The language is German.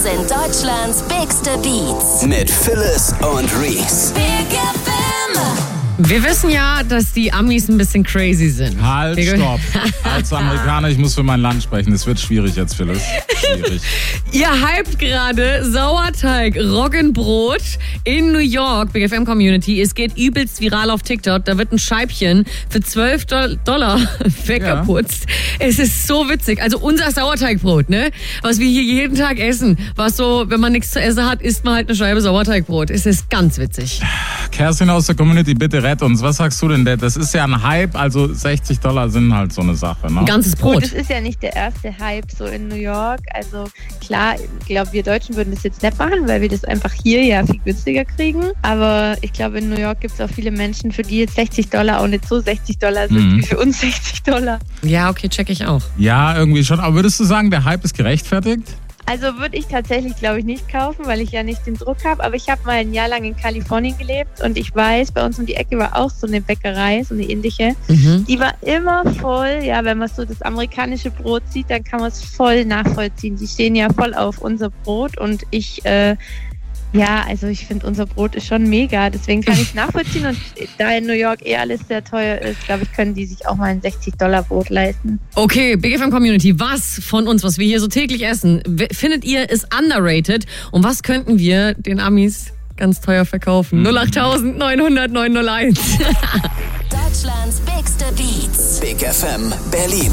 sind Deutschlands bigste Beats. Mit Phyllis und Reese. Big FM. Wir wissen ja, dass die Amis ein bisschen crazy sind. Halt, stopp. Als Amerikaner, ich muss für mein Land sprechen. Es wird schwierig jetzt, Phyllis. Schwierig. Ihr hypt gerade Sauerteig, Roggenbrot in New York, Big FM Community. Es geht übelst viral auf TikTok. Da wird ein Scheibchen für $12 weggeputzt. Ja. Es ist so witzig. Also unser Sauerteigbrot, ne? Was wir hier jeden Tag essen. Was so, wenn man nichts zu essen hat, isst man halt eine Scheibe Sauerteigbrot. Es ist ganz witzig. Kerstin aus der Community, bitte rett uns. Was sagst du denn, Dad? Das ist ja ein Hype, also $60 sind halt so eine Sache, ne? Ein ganzes Brot. Das ist ja nicht der erste Hype so in New York. Also klar, ich glaube, wir Deutschen würden das jetzt nicht machen, weil wir das einfach hier ja viel günstiger kriegen. Aber ich glaube, in New York gibt es auch viele Menschen, für die jetzt $60 auch nicht so $60 sind, wie für uns $60. Ja, okay, check ich auch. Ja, irgendwie schon. Aber würdest du sagen, der Hype ist gerechtfertigt? Also würde ich tatsächlich, glaube ich, nicht kaufen, weil ich ja nicht den Druck habe. Aber ich habe mal ein Jahr lang in Kalifornien gelebt und ich weiß, bei uns um die Ecke war auch so eine Bäckerei, so eine ähnliche. Die war immer voll. Ja, wenn man so das amerikanische Brot sieht, dann kann man es voll nachvollziehen. Die stehen ja voll auf unser Brot und ich finde, unser Brot ist schon mega. Deswegen kann ich es nachvollziehen. Und da in New York alles sehr teuer ist, glaube ich, können die sich auch mal ein $60 Brot leisten. Okay, Big FM Community, was von uns, was wir hier so täglich essen, findet ihr ist underrated? Und was könnten wir den Amis ganz teuer verkaufen? 08000 900 901. Deutschlands bigste Beats. Big FM Berlin.